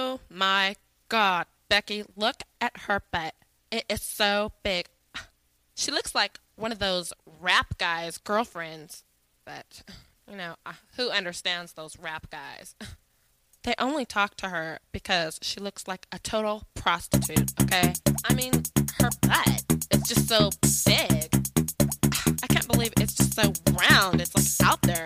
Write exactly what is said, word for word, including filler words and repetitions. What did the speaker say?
Oh my God, Becky, look at her butt. It is so big. She looks like one of those rap guys' girlfriends. But, you know, uh, who understands those rap guys? They only talk to her because she looks like a total prostitute, okay? I mean, her butt is just so big. I can't believe it's just so round. It's like out there.